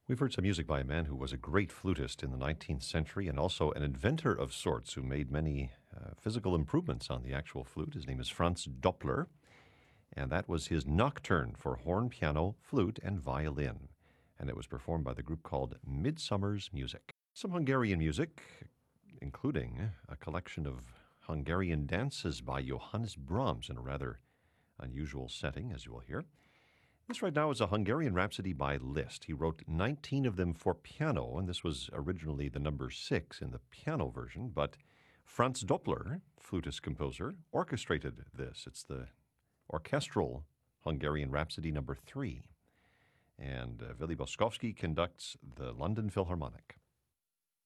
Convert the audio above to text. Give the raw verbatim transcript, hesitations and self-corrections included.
We've heard some music by a man who was a great flutist in the nineteenth century and also an inventor of sorts who made many uh, physical improvements on the actual flute. His name is Franz Doppler, and that was his nocturne for horn, piano, flute, and violin. And it was performed by the group called Midsummer's Music. Some Hungarian music, including a collection of Hungarian dances by Johannes Brahms in a rather unusual setting, as you will hear. This right now is a Hungarian Rhapsody by Liszt. He wrote nineteen of them for piano, and this was originally the number six in the piano version, but Franz Doppler, flutist composer, orchestrated this. It's the orchestral Hungarian Rhapsody number three. And uh, Willy Boskowski conducts the London Philharmonic.